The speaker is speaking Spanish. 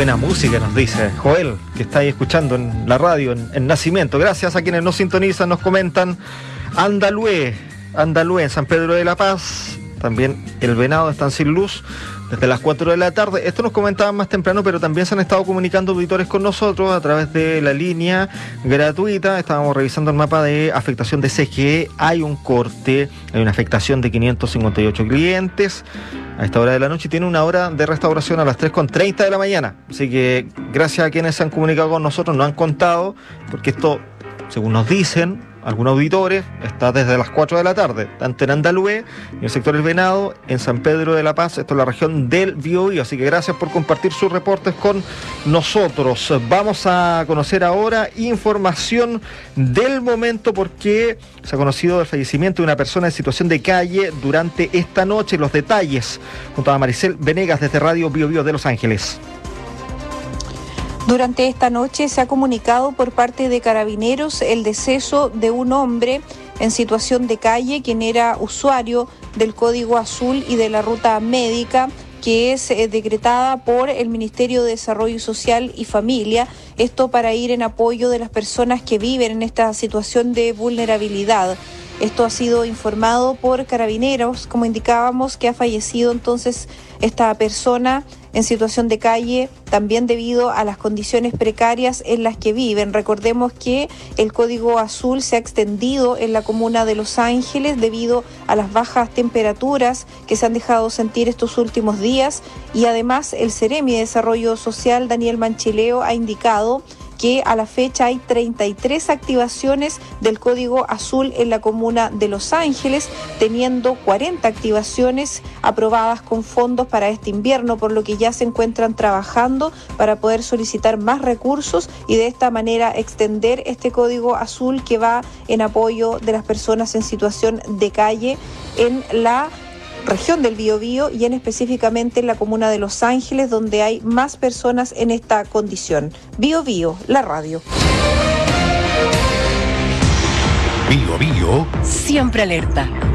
Buena música, nos dice Joel, que está ahí escuchando en la radio, en Nacimiento. Gracias a quienes nos sintonizan, nos comentan. Andalúe en San Pedro de la Paz. También El Venado están sin luz desde las 4 de la tarde. Esto nos comentaban más temprano, pero también se han estado comunicando auditores con nosotros a través de la línea gratuita. Estábamos revisando el mapa de afectación de CGE. Hay un corte, hay una afectación de 558 clientes a esta hora de la noche y tiene una hora de restauración a las 3:30 de la mañana. Así que gracias a quienes se han comunicado con nosotros, nos han contado, porque esto, según nos dicen algunos auditores, está desde las 4 de la tarde, tanto en Andalúe y en el sector El Venado, en San Pedro de la Paz, esto es la región del Biobío. Así que gracias por compartir sus reportes con nosotros. Vamos a conocer ahora información del momento, porque se ha conocido el fallecimiento de una persona en situación de calle durante esta noche. Los detalles junto a Maricel Venegas desde Radio Biobío de Los Ángeles. Durante esta noche se ha comunicado por parte de Carabineros el deceso de un hombre en situación de calle, quien era usuario del Código Azul y de la ruta médica, que es decretada por el Ministerio de Desarrollo Social y Familia, esto para ir en apoyo de las personas que viven en esta situación de vulnerabilidad. Esto ha sido informado por Carabineros, como indicábamos, que ha fallecido entonces esta persona en situación de calle, también debido a las condiciones precarias en las que viven. Recordemos que el Código Azul se ha extendido en la comuna de Los Ángeles debido a las bajas temperaturas que se han dejado sentir estos últimos días, y además el Ceremi de Desarrollo Social, Daniel Manchileo, ha indicado que a la fecha hay 33 activaciones del Código Azul en la comuna de Los Ángeles, teniendo 40 activaciones aprobadas con fondos para este invierno, por lo que ya se encuentran trabajando para poder solicitar más recursos y de esta manera extender este Código Azul que va en apoyo de las personas en situación de calle en la región del Biobío y en específicamente en la comuna de Los Ángeles, donde hay más personas en esta condición. Biobío, la radio. Biobío Siempre alerta.